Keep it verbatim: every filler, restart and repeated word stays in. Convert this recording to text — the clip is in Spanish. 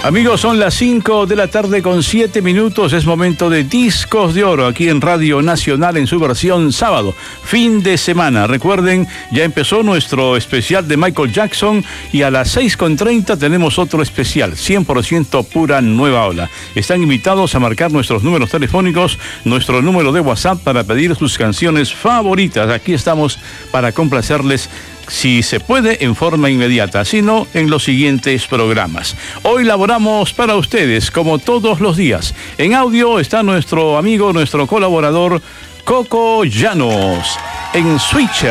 Amigos, son las cinco de la tarde con siete minutos. Es momento de Discos de Oro aquí en Radio Nacional en su versión sábado, fin de semana. Recuerden, ya empezó nuestro especial de Michael Jackson y a las seis con treinta tenemos otro especial, cien por ciento pura nueva ola. Están invitados a marcar nuestros números telefónicos, nuestro número de WhatsApp para pedir sus canciones favoritas. Aquí estamos para complacerles, si se puede, en forma inmediata, sino en los siguientes programas. Hoy laboramos para ustedes, como todos los días. En audio está nuestro amigo, nuestro colaborador, Coco Llanos. En Switcher